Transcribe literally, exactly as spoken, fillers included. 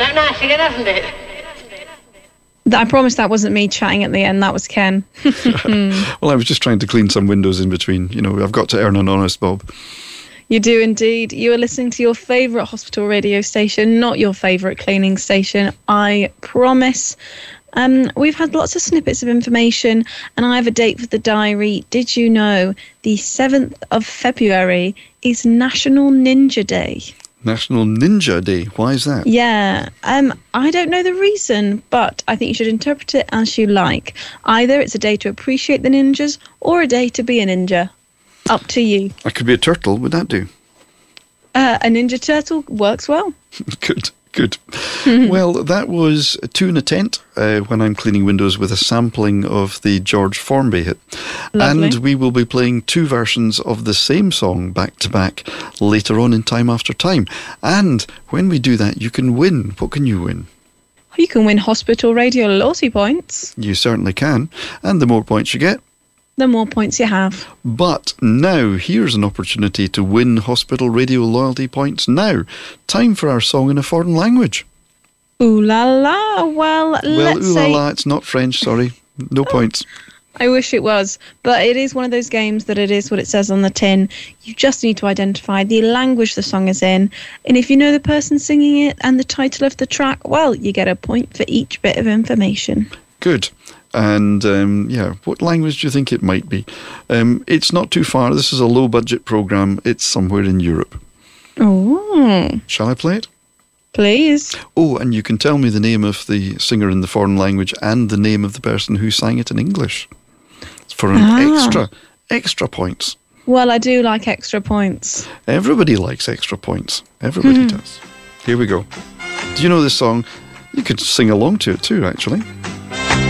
out nice again, hasn't it? I promise that wasn't me chatting at the end. That was Ken. Well, I was just trying to clean some windows in between. You know, I've got to earn an honest bob. You do indeed. You are listening to your favourite hospital radio station, not your favourite cleaning station. I promise. Um, we've had lots of snippets of information, and I have a date for the diary. Did you know the seventh of February is National Ninja Day? National Ninja Day. Why is that? Yeah, um, I don't know the reason, but I think you should interpret it as you like. Either it's a day to appreciate the ninjas or a day to be a ninja. Up to you. I could be a turtle. Would that do? Uh, a Ninja Turtle works well. Good, good. Well, that was Two in a Tent uh, when I'm cleaning windows with a sampling of the George Formby hit. Lovely. And we will be playing two versions of the same song back to back later on in Time After Time. And when we do that, you can win. What can you win? You can win hospital radio loyalty points. You certainly can. And the more points you get, the more points you have. But now, here's an opportunity to win hospital radio loyalty points now. Time for our song in a foreign language. Ooh la la. Well, Well, let's ooh say... la la, it's not French, sorry. No points. I wish it was, but it is one of those games that it is what it says on the tin. You just need to identify the language the song is in, and if you know the person singing it and the title of the track, well, you get a point for each bit of information. Good. And, um, yeah, what language do you think it might be? Um, it's not too far. This is a low-budget programme. It's somewhere in Europe. Oh. Shall I play it? Please. Oh, and you can tell me the name of the singer in the foreign language and the name of the person who sang it in English. For an Ah. extra, extra points. Well, I do like extra points. Everybody likes extra points. Everybody does. Here we go. Do you know this song? You could sing along to it too, actually.